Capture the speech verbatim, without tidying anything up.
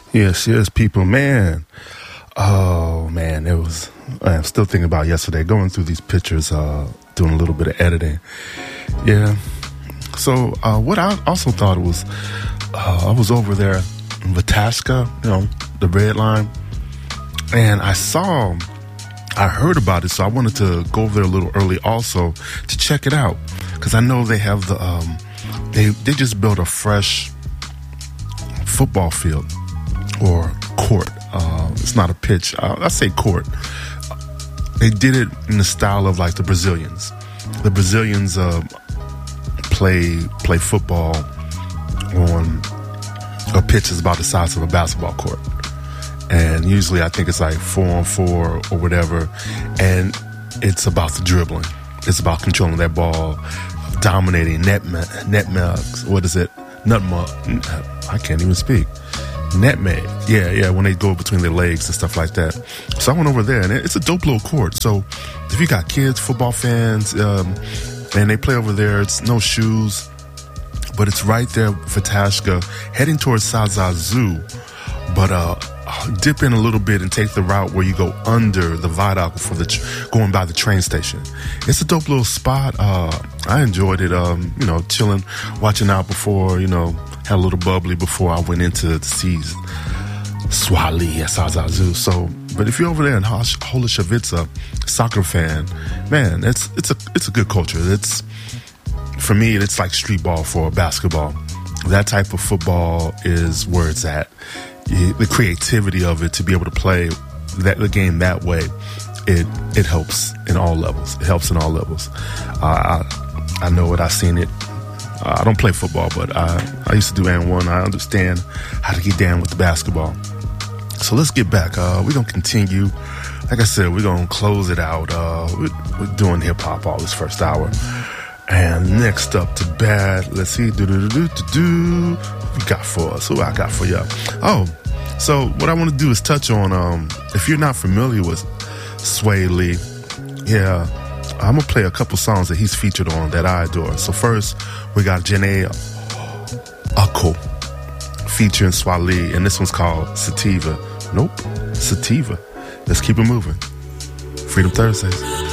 Yes, yes, people, man. Oh, man, it was, I'm still thinking about yesterday, going through these pictures, uh, doing a little bit of editing. Yeah. So, uh, what I also thought was, uh, I was over there in Vatashka, you know, the red line, and I saw, I heard about it, so I wanted to go over there a little early also to check it out, because I know they have the, um, they, they just built a fresh football field or court. Uh, it's not a pitch. Uh, I say court. They did it in the style of like the Brazilians. The Brazilians uh, play play football on a pitch that's about the size of a basketball court, and usually I think it's like four on four or whatever, and it's about the dribbling. It's about controlling that ball, dominating net net mugs. What is it? Nutmug. I can't even speak. Nutmeg. Yeah, yeah, when they go between their legs and stuff like that. So I went over there, and it's a dope little court. So if you got kids, football fans, um, and they play over there, it's no shoes, but it's right there for Tashka, heading towards Sazazu. But uh, dip in a little bit and take the route where you go under the viaduct for the tr- going by the train station. It's a dope little spot. Uh, I enjoyed it. Um, you know, chilling, watching out before, you know, had a little bubbly before I went into the seas. Swali at Sazazu. So, but if you're over there in Holešovice, soccer fan, man, it's it's a it's a good culture. It's for me, it's like street ball for basketball. That type of football is where it's at. The creativity of it to be able to play that the game that way, it it helps in all levels. It helps in all levels. Uh, I I know it. I've seen it. Uh, I don't play football, but I I used to do and one. I understand how to get down with the basketball. So let's get back. Uh, we're gonna continue. Like I said, we're gonna close it out. Uh, we're, we're doing hip hop all this first hour. And next up to bat, let's see, do do do do do. What we got for us? Who I got for you? Oh, so what I want to do is touch on. Um, if you're not familiar with Swae Lee, yeah, I'm gonna play a couple songs that he's featured on that I adore. So first, we got Jhené Aiko featuring Swae Lee, and this one's called Sativa. Nope, Sativa. Let's keep it moving. Freedom Thursdays.